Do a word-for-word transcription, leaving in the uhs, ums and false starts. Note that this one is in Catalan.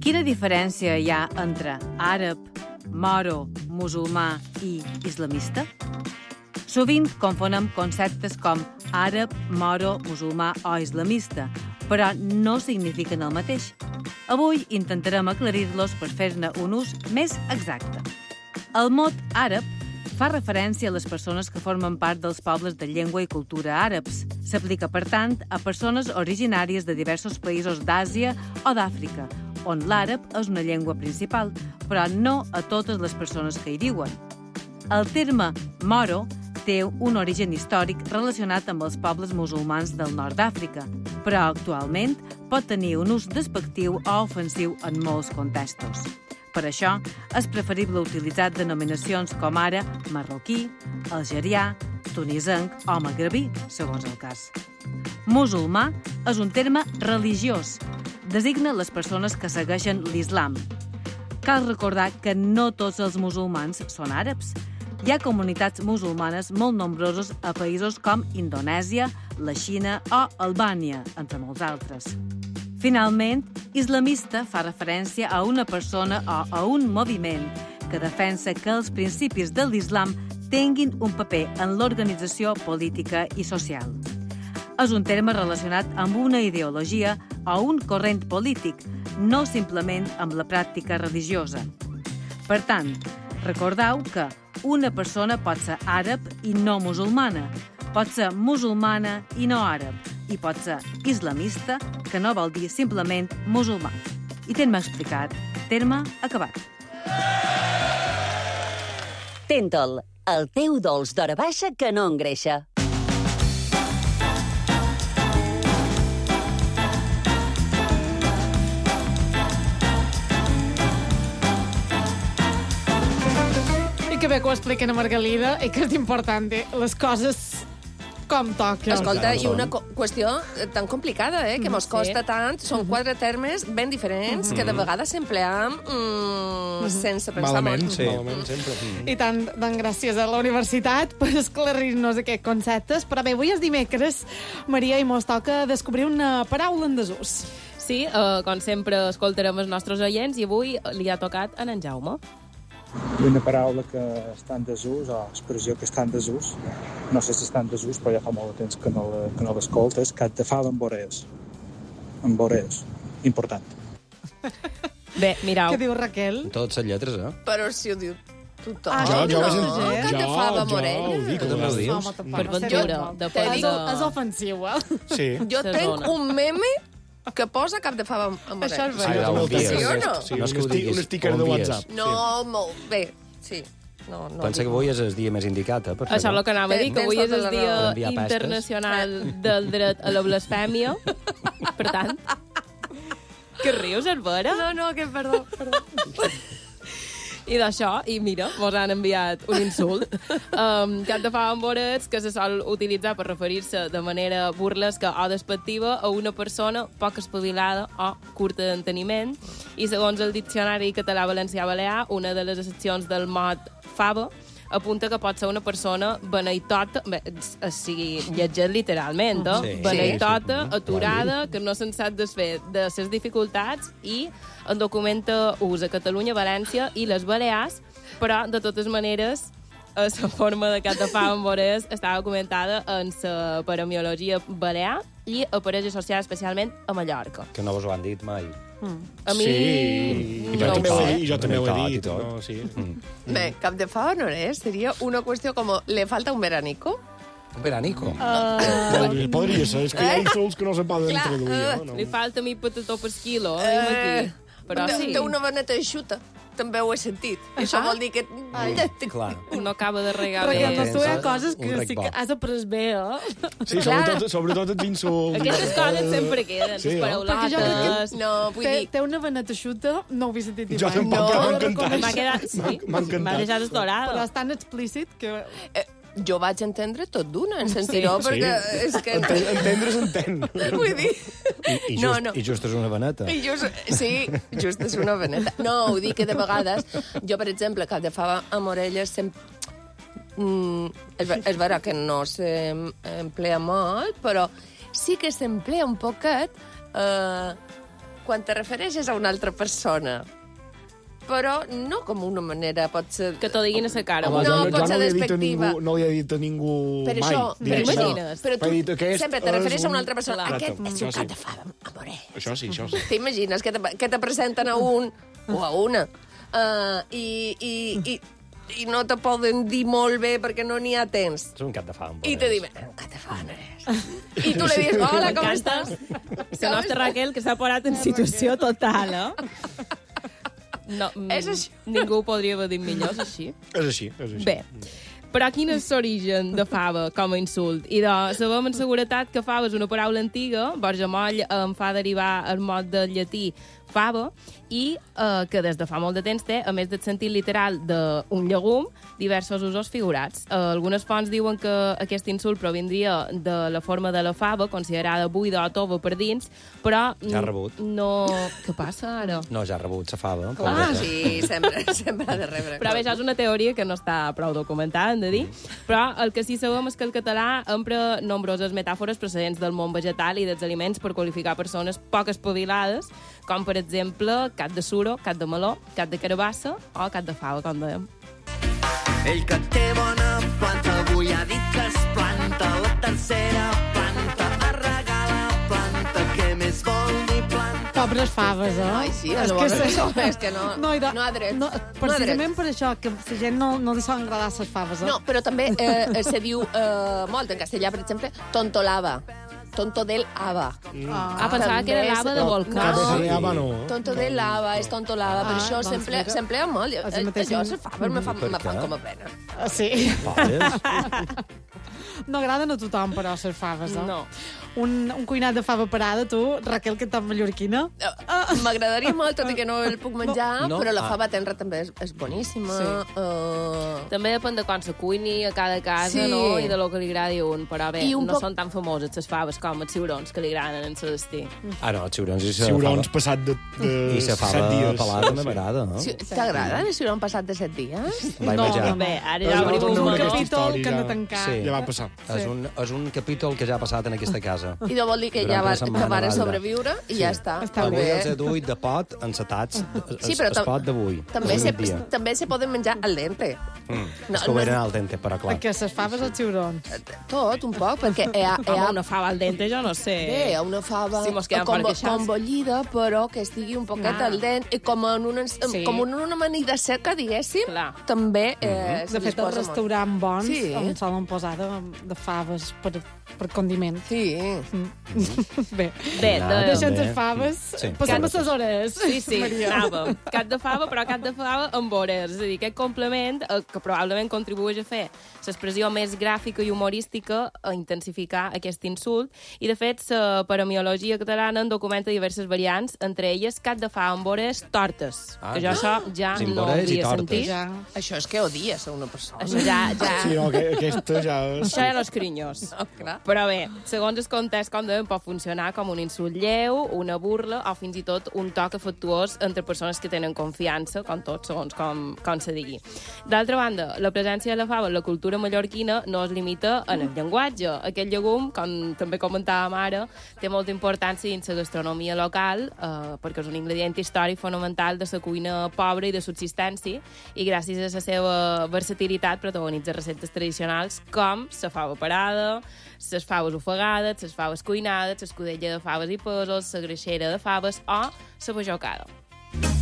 Quina diferència hi ha entre àrab, moro, musulmà i islamista? Sovint confonem conceptes com àrab, moro, musulmà o islamista, però no signifiquen el mateix. Avui intentarem aclarir-los per fer-ne un ús més exacte. El mot àrab fa referència a les persones que formen part dels pobles de llengua i cultura àrabs. S'aplica, per tant, a persones originàries de diversos països d'Àsia o d'Àfrica, on l'àrab és una llengua principal, però no a totes les persones que hi viuen. El terme moro té un origen històric relacionat amb els pobles musulmans del nord d'Àfrica, però actualment pot tenir un ús despectiu o ofensiu en molts contextos. Per això, és preferible utilitzar denominacions com ara marroquí, algerià, tunisenc o magrebí, segons el cas. Musulmà és un terme religiós. Designa les persones que segueixen l'islam. Cal recordar que no tots els musulmans són àrabs. Hi ha comunitats musulmanes molt nombroses a països com Indonèsia, la Xina o Albània, entre molts altres. Finalment, islamista fa referència a una persona o a un moviment que defensa que els principis de l'islam tinguin un paper en l'organització política i social. És un terme relacionat amb una ideologia o un corrent polític, no simplement amb la pràctica religiosa. Per tant, recordeu que una persona pot ser àrab i no musulmana, pot ser musulmana i no àrab, i pot ser islamista, que no vol dir simplement musulmà. I terme explicat, terme acabat. Tentol, el teu dolç d'hora baixa que no engreixa. I que bé que ho expliquen a Margalida i que és important, eh? Les coses com toca. Escolta, i una co- qüestió tan complicada, eh, que mos costa tant. Són quatre termes ben diferents que de vegades s'empleam mm, sense pensar Malament, molt. sí. Malament, sempre. I tant, doncs gràcies a la universitat per esclarir-nos aquests conceptes. Però bé, avui és dimecres, Maria, i mos toca descobrir una paraula en desús. Sí, eh, com sempre escoltarem els nostres oients i avui li ha tocat a en Jaume. I una paraula que està en desús, o expressió que està en desús, no sé si està en desús, però ja fa molt de temps que no, la, que no l'escolta, és cap de fava amb borees. Amb borees. Important. Bé, mirau. Què diu Raquel? Totes les lletres, eh? Però si ho diu tothom. Ah, Jo, jo no, vaig entendre. que te fa amb Jo, orella. ho dic, Tu també ho dius? Home, tampoc, Per no sé ventura, molt. depèn És, de- és ofensiu, eh? Sí. Jo Se tenc dona. un meme que posa cap de fava amb, amb Això orella. és Sí, veritat. jo també el envies. tinc. Sí o no? Sí, No és un, que ho esti diguis, un sticker ho de envies. WhatsApp. No, molt bé. Sí. No, no Pensa que avui és el dia més indicat, eh? Per Això és el que anava a dir, que Tens avui és tota el la Dia raó. Per enviar pestes. Internacional del Dret a la Blasfèmia. Per tant, que rius, Albera? No, no, que perdó, perdó. I d'això, i mira, mos han enviat un insult. Um, cap de fa amb vorets que se sol utilitzar per referir-se de manera burlesca o despectiva a una persona poc espavilada o curta d'enteniment. I segons el Diccionari Català-Valencià-Balear, una de les accepcions del mot fava apunta que pot ser una persona beneitota, bé, o sigui, llegit literalment, eh? Sí. Beneitota, Sí. aturada, que no se'n sap desfer de les dificultats i en documenta ús a Catalunya, València i les Balears, però, de totes maneres, la forma de cap de fa amb vorès està documentada en la paremiologia balear i apareix associada especialment a Mallorca. Que no vos ho han dit mai. A mi... Sí, i jo no també ho ho he sé. dit, jo també ho he Tot i dit. tot. No, sí. Bé, cap de fava no és. Seria una qüestió com le falta un veranico. Un veranico. Podria, podria ser, és que hi ha insults que no se poden Clar, traduir. eh, No? No. Li falta mi patató per quilo, eh? aquí. Però té, sí, té una veneta eixuta. També ho he sentit. Ah. Això vol dir que... Clar. no acaba de regar Perquè bé. doncs tu hi ha tens coses un que rec sí bo. que has après bé, eh? Sí, sobretot, sobretot els insults. Aquestes coses sempre queden, Sí, les no? Perquè jo crec paraulates... No, vull Té, dir... té una veneta xuta, no ho havia sentit dir Jo mai. tampoc, No, però m'ha ho encantat. reconec. M'ha quedat... Sí, M'ha encantat. m'ha deixat Però estorada. és tan explícit que... Eh, jo vaig entendre tot d'una, en sentir-ho, Sí. perquè és que... Enten, entendre s'entén. Vull dir... I, i, just, No, no. I just és una veneta. I just, sí, just és una veneta. No, vull dir que de vegades, jo, per exemple, cap de fava amb orelles, sempre... Mm, és, ver- és vera que no s'emplea molt, però sí que s'emplea un poquet eh, quan te refereixes a una altra persona, però no com una manera, pot ser... Que t'ho diguin a la cara. No, jo, no, pot jo ser no li he dit a despectiva. ningú, no li he dit a ningú Per mai. això, per directe. això. Imagines? Però tu M'he dit, aquest sempre te és refereixes a una un- altra persona. Clar, Aquest és això un sí. cap de fava, amore. Això sí, això sí. T'imagines que te, que te presenten a un o a una uh, i, i, i, i no te poden dir molt bé perquè no n'hi ha temps. És un cap de fam. I te diuen, un cap de fava no és. I tu li dius, hola, com M'encanta estàs? la nostra Raquel, que s'ha posat en situació total, eh? No, mm, És així. ningú ho podria haver dit millor, és així. És així, és així. Bé, però quin és l'origen de fava com a insult? I de, sabem en seguretat que fava és una paraula antiga, Borja Moll en fa derivar el mot del llatí fava, i eh, que des de fa molt de temps té, a més del sentit literal d'un llegum, diversos usos figurats. Eh, algunes fonts diuen que aquest insult provindria de la forma de la fava, considerada buida o tova per dins, però... Ja ha rebut. No... Què passa ara? No, ja ha rebut, se fava. Ah, sí, sempre, sempre ha de rebre. Però bé, això és una teoria que no està prou documentada, hem de dir. Però el que sí sabem és que el català empra nombroses metàfores procedents del món vegetal i dels aliments per qualificar persones poc espavilades, com per exemple cat de suro, cat de meló, cat de carabassa o cat de fava, com dèiem. Ell que té bona planta avui ha dit que es planta la tercera planta, es regala planta, què més vol dir planta? Pobres faves, eh? Ai, sí, és és que, que, això, és que no, no, i de, no ha dret. No, precisament per això, que la gent no, no li solen agradar les faves, eh? No, però també eh, se diu eh, molt en castellà, per exemple, tontolava. Tonto del ava. Ah, pensava que era lava de volcà. Cat de lava no. Tonto de lava, és tonto lava. Per Ah, això doncs s'emplea mira. s'emplea molt. Els Eh, mateixos- Jo, les faves me fan, Per me fan què? com a pena. Ah, sí. Faves? No agraden a tothom, però, les faves, eh? No. Un, un cuinat de fava parada, tu, Raquel, que ets mallorquina. Eh, M'agradaria molt, tot i que no el puc menjar, No? però la Ah. fava tenra també és, és boníssima. Sí. Eh, També depèn de quan se cuini a cada casa, Sí. no? I de lo que li agradi a un. Però bé, I un no poc- són tan famoses les faves com els ciurons, que li agraden en el destí. Ah, no, ciurons i sa Ciurons fava. passat de, de I sa set fava dies. pelada m'agrada, no? si, T'agrada si no han passat de set dies? Vaig No, menjar. no. Bé, ara Però ja no, obrim no, un no, Un aquesta meló. capítol història que no ja- tancar. Sí. Ja va passar. És un, és un capítol que ja ha passat en aquesta casa. I de vol dir que Durant ja una va, setmana que van va durar. sobreviure i ja està. Està Avui bé. els he duit de pot encetats. Sí, Sí, però el tam- pot d'avui. També avui se, dia. també se poden menjar al dente. Mm. No, És que ho no- eren al dente, però clar. Perquè les faves o ciurons? Tot, un poc, perquè hi ha, hi Home, ha, una fava al dente, jo no sé. bé, hi ha una fava Si mos quedem com, per queixar. com bullida, però que estigui un poquet Ah. al dent, i com en una, Sí. com en una amanida seca, diguéssim, Clar. també eh, se De li fet, els posa molt. restaurants bons Sí. on solen posar de, de faves per, per condiment. Sí. Bé, Bé, Ah, de... deixant també. les faves, Sí, passem a faves. les hores. Sí, sí, Maria. anàvem. Cat de fava, però cat de fava amb vores. És a dir, aquest complement eh, que probablement contribueix a fer l'expressió més gràfica i humorística a intensificar aquest insult. I, de fet, la paramiologia catalana en documenta diverses variants, entre elles cat de fava amb vores tortes. Ah, que jo això ja Sin no vores i havia tortes. sentit. Ja. Això és que odies a una persona. Això ja... ja... Sí, no, que, aquesta ja és... Això ja no és crinyós. Oh, clar. Però bé, segons el context, com dèiem, pot funcionar com un insult lleu, una burla o fins i tot un toc afectuós entre persones que tenen confiança, com tot, segons com, com se digui. D'altra banda, la presència de la fava en la cultura mallorquina no es limita en el llenguatge. Aquest llegum, com també comentàvem ara, té molta importància dins la gastronomia local, eh, perquè és un ingredient històric fonamental de la cuina pobra i de subsistència, i gràcies a la seva versatilitat protagonitza receptes tradicionals com la fava parada, les faves ofegades, les faves cuinades, l'escudella de faves i pèsols, la greixera de faves o la bajocada.